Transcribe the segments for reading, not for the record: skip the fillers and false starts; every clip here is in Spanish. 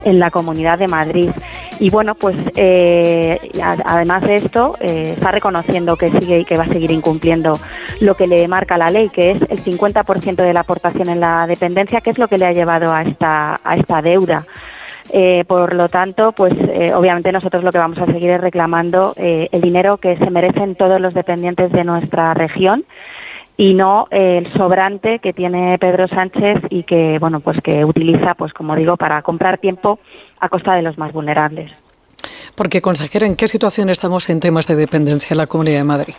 en la Comunidad de Madrid. Y bueno, pues además de esto, está reconociendo que sigue y que va a seguir incumpliendo lo que le marca la ley, que es el 50% de la aportación en la dependencia, que es lo que le ha llevado a esta deuda. Por lo tanto, pues obviamente nosotros lo que vamos a seguir es reclamando el dinero que se merecen todos los dependientes de nuestra región, y no el sobrante que tiene Pedro Sánchez y que, bueno, pues que utiliza, pues como digo, para comprar tiempo a costa de los más vulnerables. Porque, consejera, ¿en qué situación estamos en temas de dependencia en la Comunidad de Madrid?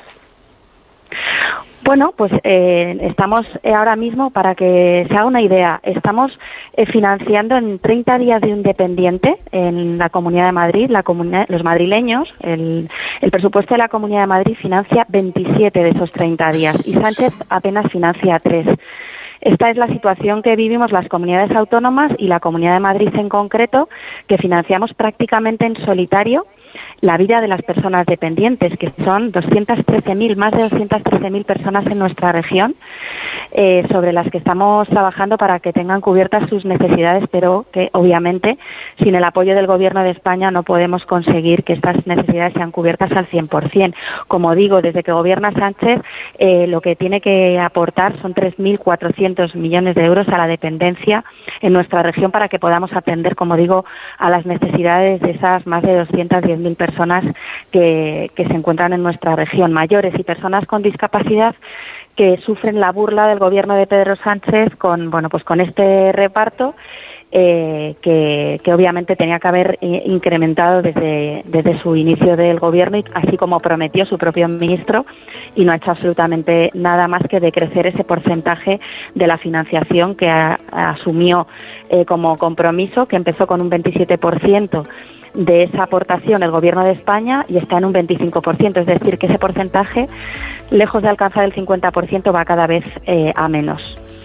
Bueno, pues estamos ahora mismo, para que se haga una idea, estamos financiando en 30 días de un dependiente en la Comunidad de Madrid, los madrileños, el presupuesto de la Comunidad de Madrid financia 27 de esos 30 días y Sánchez apenas financia 3. Esta es la situación que vivimos las comunidades autónomas y la Comunidad de Madrid en concreto, que financiamos prácticamente en solitario la vida de las personas dependientes, que son 213.000, más de 213.000 personas en nuestra región, sobre las que estamos trabajando para que tengan cubiertas sus necesidades, pero que obviamente sin el apoyo del Gobierno de España no podemos conseguir que estas necesidades sean cubiertas al 100%. Como digo, desde que gobierna Sánchez, lo que tiene que aportar son 3.400 millones de euros a la dependencia en nuestra región para que podamos atender, como digo, a las necesidades de esas más de 210.000 personas que se encuentran en nuestra región, mayores y personas con discapacidad que sufren la burla del gobierno de Pedro Sánchez con este reparto que obviamente tenía que haber incrementado desde su inicio del gobierno, y así como prometió su propio ministro, y no ha hecho absolutamente nada más que decrecer ese porcentaje de la financiación que asumió como compromiso, que empezó con un 27% de esa aportación el Gobierno de España y está en un 25%, es decir, que ese porcentaje, lejos de alcanzar el 50%, va cada vez a menos.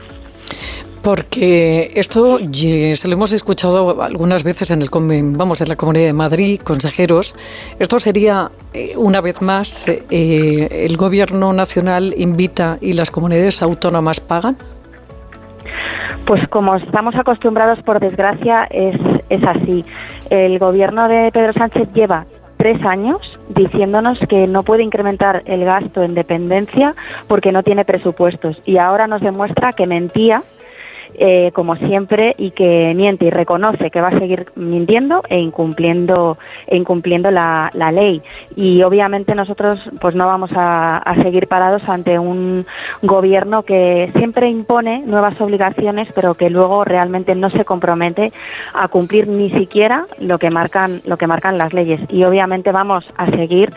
Porque esto se lo hemos escuchado algunas veces en la Comunidad de Madrid, consejeros. Esto sería, una vez más, el Gobierno nacional invita y las comunidades autónomas pagan. Pues como estamos acostumbrados, por desgracia, es así. El gobierno de Pedro Sánchez lleva 3 años diciéndonos que no puede incrementar el gasto en dependencia porque no tiene presupuestos, y ahora nos demuestra que mentía, como siempre, y que miente y reconoce que va a seguir mintiendo e incumpliendo la ley. Y obviamente nosotros pues no vamos a seguir parados ante un gobierno que siempre impone nuevas obligaciones, pero que luego realmente no se compromete a cumplir ni siquiera lo que marcan las leyes. Y obviamente vamos a seguir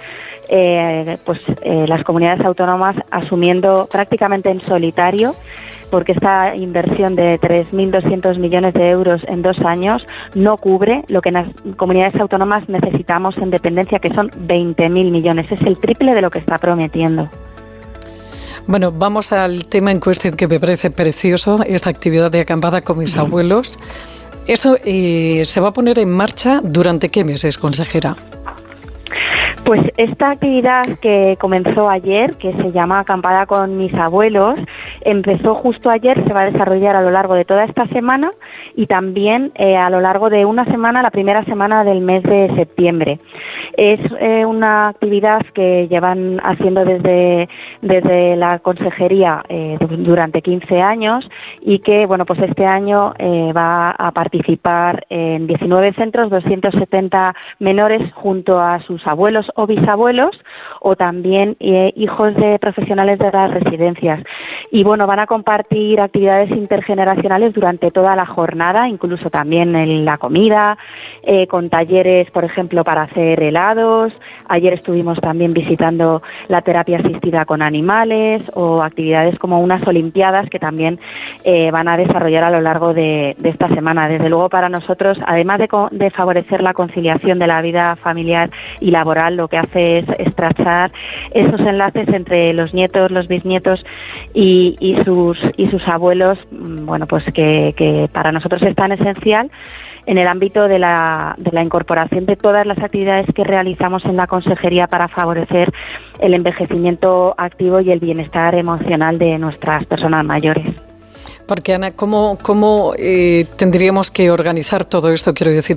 las comunidades autónomas asumiendo prácticamente en solitario, porque esta inversión de 3.200 millones de euros en 2 años no cubre lo que las comunidades autónomas necesitamos en dependencia, que son 20.000 millones. Es el triple de lo que está prometiendo. Bueno, vamos al tema en cuestión, que me parece precioso, esta actividad de acampada con mis abuelos. ¿Esto se va a poner en marcha durante qué meses, consejera? Pues esta actividad que comenzó ayer, que se llama Acampada con mis abuelos, empezó justo ayer, se va a desarrollar a lo largo de toda esta semana y también a lo largo de una semana, la primera semana del mes de septiembre. Es una actividad que llevan haciendo desde la consejería durante 15 años y que, bueno, pues este año va a participar en 19 centros, 270 menores junto a sus abuelos o bisabuelos, o también hijos de profesionales de las residencias. Y bueno, van a compartir actividades intergeneracionales durante toda la jornada, incluso también en la comida, con talleres, por ejemplo, para hacer helados. Ayer estuvimos también visitando la terapia asistida con animales, o actividades como unas olimpiadas que también van a desarrollar a lo largo de esta semana. Desde luego, para nosotros, además de favorecer la conciliación de la vida familiar y laboral, lo que hace es estrechar esos enlaces entre los nietos, los bisnietos y sus abuelos, bueno, pues que para nosotros es tan esencial en el ámbito de la incorporación de todas las actividades que realizamos en la consejería para favorecer el envejecimiento activo y el bienestar emocional de nuestras personas mayores. Porque, Ana, ¿cómo tendríamos que organizar todo esto? Quiero decir,